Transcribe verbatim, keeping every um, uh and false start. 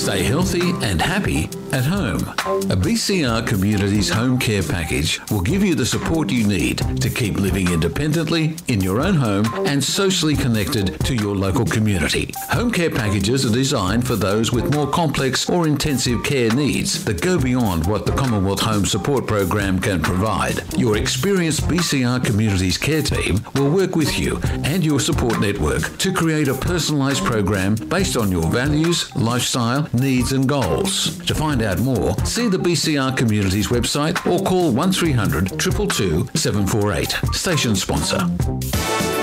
Stay healthy and happy at home. A B C R Communities Home Care Package will give you the support you need to keep living independently in your own home and socially connected to your local community. Home care packages are designed for those with more complex or intensive care needs that go beyond what the Commonwealth Home Support Program can provide. Your experienced B C R Communities Care Team will work with you and your support network to create a personalised program based on your values, lifestyle, needs and goals. To find out more, see the B C R Communities website or call one three hundred, two two two, seven four eight. Station sponsor.